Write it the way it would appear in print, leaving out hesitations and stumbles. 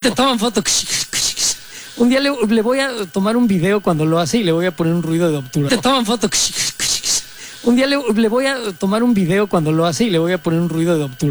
Te toman foto. Un día le voy a tomar un video cuando lo hace y le voy a poner un ruido de obturador. Te toman foto. Un día le voy a tomar un video cuando lo hace y le voy a poner un ruido de obturador.